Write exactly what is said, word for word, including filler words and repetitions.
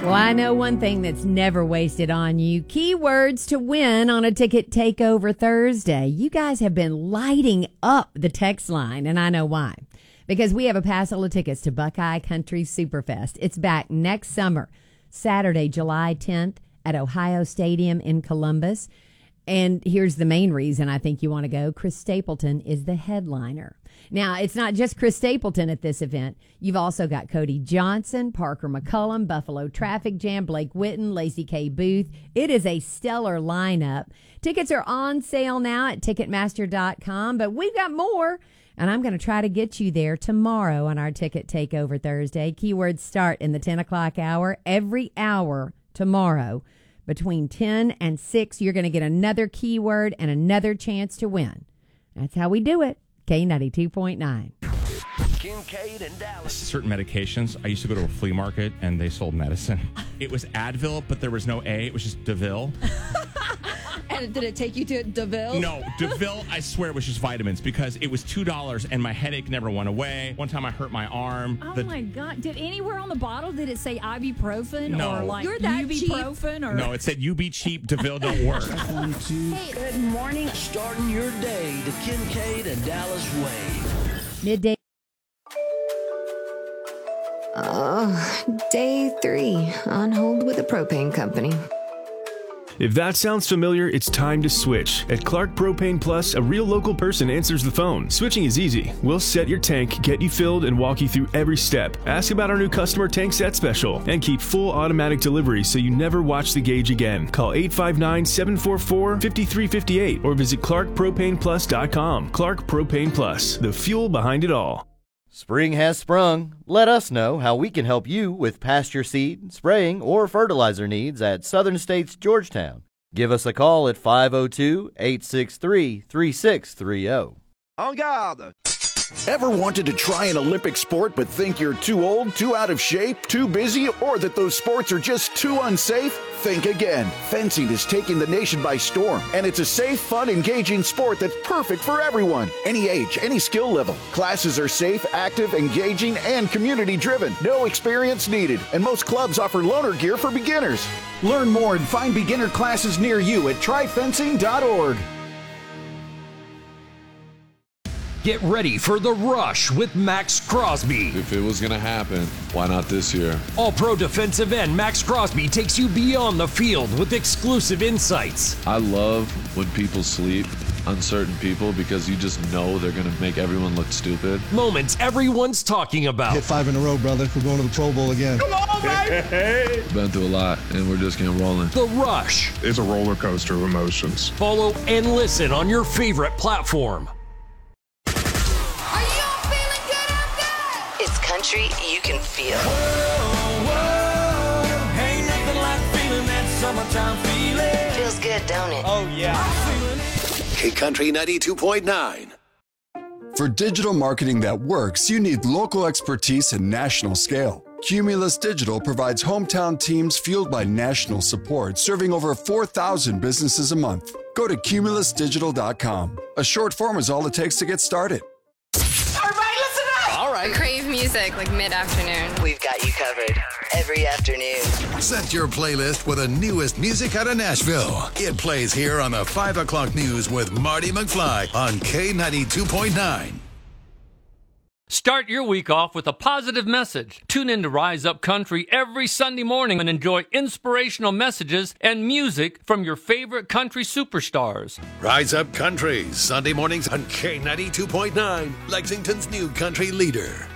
Well, I know one thing that's never wasted on you. Keywords to win on a Ticket Takeover Thursday. You guys have been lighting up the text line, and I know why. Because we have a passel of tickets to Buckeye Country Superfest. It's back next summer, Saturday, July tenth at Ohio Stadium in Columbus. And here's the main reason I think you want to go. Chris Stapleton is the headliner. Now, it's not just Chris Stapleton at this event. You've also got Cody Johnson, Parker McCullum, Buffalo Traffic Jam, Blake Whitten, Lacey K. Booth. It is a stellar lineup. Tickets are on sale now at Ticketmaster dot com, but we've got more. And I'm going to try to get you there tomorrow on our Ticket Takeover Thursday. Keywords start in the ten o'clock hour. Every hour tomorrow between ten and six, you're going to get another keyword and another chance to win. That's how we do it. K ninety-two point nine. Kincaid and Dallas. Certain medications. I used to go to a flea market and they sold medicine. It was Advil, but there was no A. It was just Deville. And did it take you to DeVille? No, DeVille, I swear it was just vitamins because it was two dollars and my headache never went away. One time I hurt my arm. Oh, the, my God. Did anywhere on the bottle, did it say ibuprofen No. or like You're that ibuprofen? Or... No, it said, you be cheap, DeVille don't work. Hey, good morning. Starting your day the Kincaid and Dallas way. Midday. Oh, day three on hold with the propane company. If that sounds familiar, it's time to switch. At Clark Propane Plus, a real local person answers the phone. Switching is easy. We'll set your tank, get you filled, and walk you through every step. Ask about our new customer tank set special, and keep full automatic delivery so you never watch the gauge again. Call eight five nine, seven four four, five three five eight or visit clark propane plus dot com. Clark Propane Plus, the fuel behind it all. Spring has sprung. Let us know how we can help you with pasture seed, spraying, or fertilizer needs at Southern States Georgetown. Give us a call at five oh two, eight six three, three six three oh. En garde. Ever wanted to try an Olympic sport but think you're too old, too out of shape, too busy, or that those sports are just too unsafe? Think again. Fencing is taking the nation by storm, and it's a safe, fun, engaging sport that's perfect for everyone. Any age, any skill level. Classes are safe, active, engaging, and community-driven. No experience needed, and most clubs offer loaner gear for beginners. Learn more and find beginner classes near you at try fencing dot org. Get ready for The Rush with Max Crosby. If it was going to happen, why not this year? All-Pro defensive end Max Crosby takes you beyond the field with exclusive insights. I love when people sleep on certain people because you just know they're going to make everyone look stupid. Moments everyone's talking about. Hit five in a row, brother. We're going to the Pro Bowl again. Come on, baby! Been through a lot, and we're just getting rolling. The Rush. It's a roller coaster of emotions. Follow and listen on your favorite platform. Country you can feel. Whoa, whoa, ain't nothing like feeling that summertime feeling. Feels good, don't it? Oh, yeah. K Country ninety-two point nine. For digital marketing that works, you need local expertise and national scale. Cumulus Digital provides hometown teams fueled by national support, serving over four thousand businesses a month. Go to cumulus digital dot com. A short form is all it takes to get started. Crave music like mid-afternoon. We've got you covered every afternoon. Set your playlist with the newest music out of Nashville. It plays here on the five o'clock news with Marty McFly on K ninety-two point nine. Start your week off with a positive message. Tune in to Rise Up Country every Sunday morning and enjoy inspirational messages and music from your favorite country superstars. Rise Up Country, Sunday mornings on K ninety-two point nine, Lexington's new country leader.